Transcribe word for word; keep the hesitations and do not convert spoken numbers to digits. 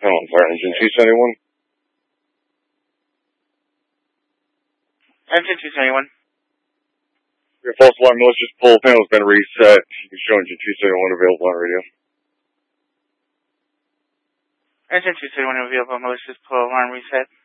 Panel on fire, engine two seventy-one. Engine two seventy-one. Your false alarm, malicious pull panel's been reset. You can show engine two seventy-one available on radio. Engine two seventy-one available, malicious pull alarm reset.